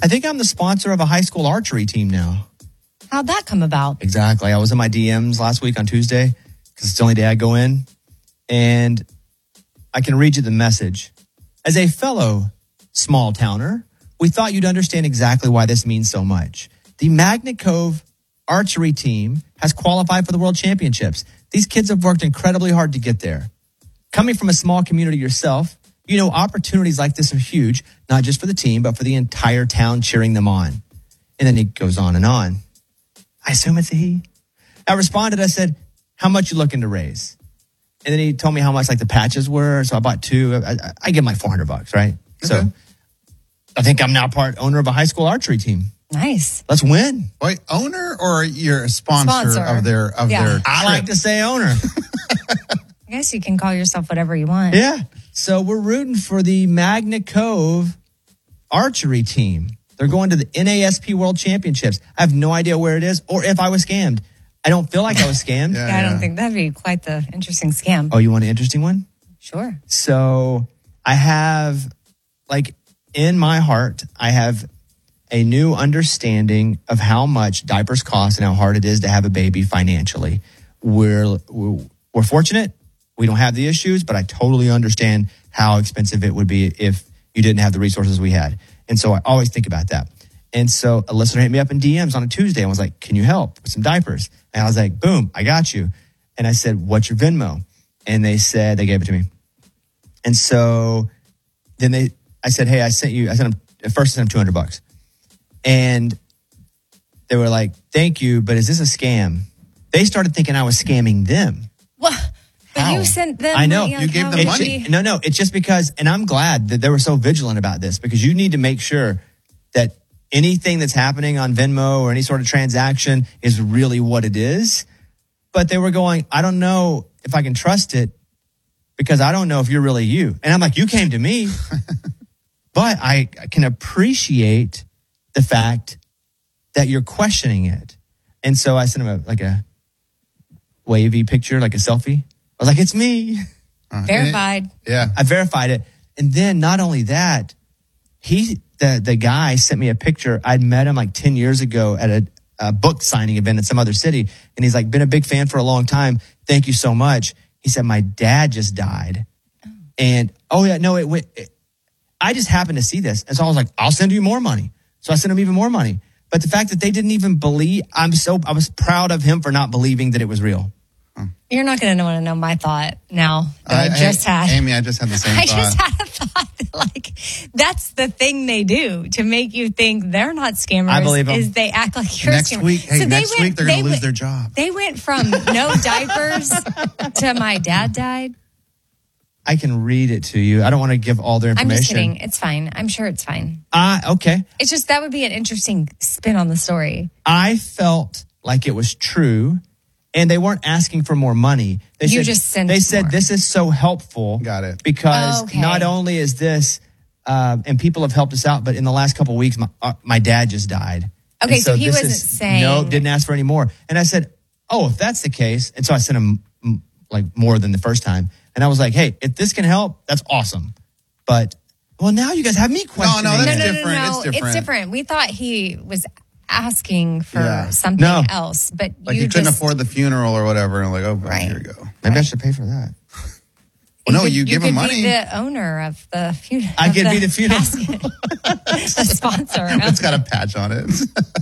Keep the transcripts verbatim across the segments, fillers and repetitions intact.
I think I'm the sponsor of a high school archery team now. How'd that come about? Exactly. I was in my D Ms last week on Tuesday because it's the only day I go in. And I can read you the message. As a fellow small towner, we thought you'd understand exactly why this means so much. The Magnet Cove archery team has qualified for the World Championships. These kids have worked incredibly hard to get there. Coming from a small community yourself, you know opportunities like this are huge, not just for the team, but for the entire town cheering them on. And then it goes on and on. I assume it's a he. I responded, I said, how much you looking to raise? And then he told me how much like the patches were. So I bought two. I, I, I give him like four hundred bucks, right? Okay. So I think I'm now part owner of a high school archery team. Nice. Let's win. Wait, owner or you're a sponsor, Sponsor. of their of Yeah. their I like to say owner. I guess you can call yourself whatever you want. Yeah. So we're rooting for the Magnet Cove archery team. They're going to the N A S P World Championships. I have no idea where it is or if I was scammed. I don't feel like I was scammed. Yeah, Yeah, I don't yeah. think that'd be quite the interesting scam. Oh, you want an interesting one? Sure. So I have, like, in my heart, I have a new understanding of how much diapers cost and how hard it is to have a baby financially. We're we're, we're fortunate. We don't have the issues, but I totally understand how expensive it would be if you didn't have the resources we had. And so I always think about that. And so a listener hit me up in D Ms on a Tuesday and was like, can you help with some diapers? And I was like, boom, I got you. And I said, what's your Venmo? And they said, they gave it to me. And so then they, I said, hey, I sent you, I sent them, at first I sent them two hundred bucks. And they were like, thank you, but is this a scam? They started thinking I was scamming them. Well, but How? you sent them. I know. money, You like, gave how them would money. you- No, no, it's just because, and I'm glad that they were so vigilant about this because you need to make sure that anything that's happening on Venmo or any sort of transaction is really what it is. But they were going, I don't know if I can trust it because I don't know if you're really you. And I'm like, you came to me, but I can appreciate the fact that you're questioning it. And so I sent him a, like a wavy picture, like a selfie. I was like, it's me. Uh, Verified. and it- yeah. I verified it. And then not only that, he, the, the guy sent me a picture. I'd met him like ten years ago at a, a book signing event in some other city. And he's like, been a big fan for a long time. Thank you so much. He said, my dad just died. Oh. And, oh yeah, no, it went, it, I just happened to see this. And so I was like, I'll send you more money. So I sent him even more money. But the fact that they didn't even believe, I'm so, I was proud of him for not believing that it was real. You're not going to want to know my thought now that I, I- just had. Amy, I just had the same I thought. just had a thought that, like, that's the thing they do to make you think they're not scammers. I believe 'em. Is they act like you're a Next scammer. week, hey, So they next went- week they're they going to lose went- their job. They went from no diapers to my dad died. I can read it to you. I don't want to give all their I'm information. just kidding. It's fine. I'm sure it's fine. Ah, okay. It's just that would be an interesting spin on the story. I felt like it was true, and they weren't asking for more money. They You said, just sent They said more. this is so helpful. Got it. Because Okay. not only is this, uh, and people have helped us out, but in the last couple of weeks, my uh, my dad just died. Okay, And so he this wasn't is- saying- no, didn't ask for any more. And I said, oh, if that's the case, and so I sent him mm, like more than the first time. And I was like, hey, if this can help, that's awesome. But well, now you guys have me questioning. no, No, that's no, no, different. no, no. It's different. It's different. We thought he was asking for Yeah. something No. else, but Like you you couldn't just, afford the funeral or whatever. And like, oh, Right. here you go. Maybe I should pay for that. Well, no, could- you give him could money. Be the owner of the funeral. I could be the funeral. the sponsor. It's got a patch on it.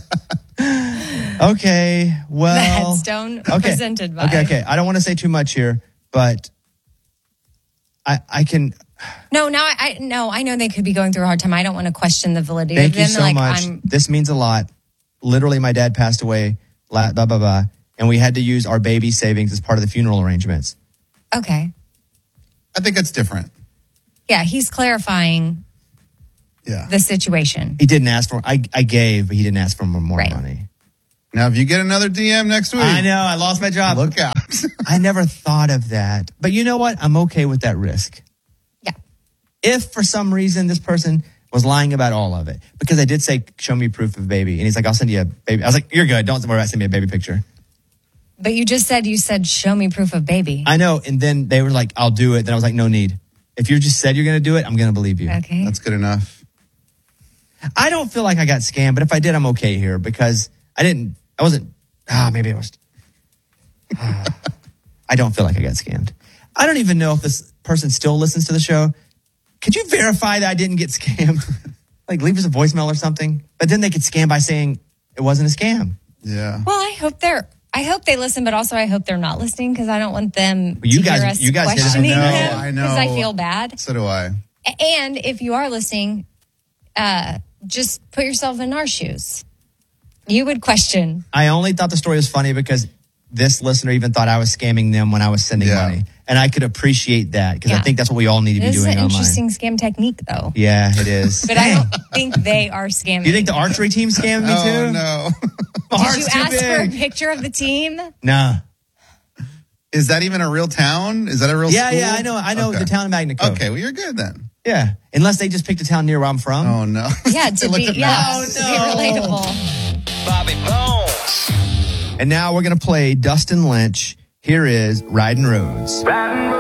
Okay, well. The headstone Okay. presented by. Okay, okay. I don't want to say too much here, but I I can No, now I, I no, I know they could be going through a hard time. I don't want to question the validity thank of you them. so like much. I'm This means a lot. Literally, my dad passed away, blah, blah, blah, blah, and we had to use our baby savings as part of the funeral arrangements. okay. I think it's different. Yeah, he's clarifying Yeah. the situation. He didn't ask for, I, I gave, but he didn't ask for more, more Right. money. Now, if you get another D M next week, I know, I lost my job. look out. I never thought of that. But you know what? I'm okay with that risk. Yeah. If for some reason this person was lying about all of it, because I did say, show me proof of baby. And he's like, I'll send you a baby. I was like, you're good. Don't worry about sending me a baby picture. But you just said you said show me proof of baby. I know. And then they were like, I'll do it. Then I was like, no need. If you just said you're going to do it, I'm going to believe you. Okay. That's good enough. I don't feel like I got scammed, but if I did, I'm okay here because I didn't, I wasn't, ah, maybe I was. Ah, I don't feel like I got scammed. I don't even know if this person still listens to the show. Could you verify that I didn't get scammed? Like leave us a voicemail or something. But then they could scam by saying it wasn't a scam. Yeah. Well, I hope they're. I hope they listen, but also I hope they're not listening because I don't want them you to guys, hear us you guys hit it. questioning I know, them I know. because I feel bad. So do I. And if you are listening, uh, just put yourself in our shoes. You would question. I only thought the story was funny because this listener even thought I was scamming them when I was sending Yeah. money. And I could appreciate that because I Yeah. think that's what we all need to be This is doing an online. interesting scam technique, though. Yeah, it is. But I don't think they are scamming. Do you think the archery team scammed me Oh, too? no. My Did heart's you too ask for a big. picture of the team? Nah. Is that even a real town? Is that a real Yeah, school? yeah, I know. I know Okay. the town of Magna Coast. Okay, well, you're good then. Yeah, unless they just picked a town near where I'm from. Oh, no. Yeah, They to looked be at yeah, maps. to be relatable. Bobby Bones. And now we're gonna play Dustin Lynch. Here is Riding Roads. Riding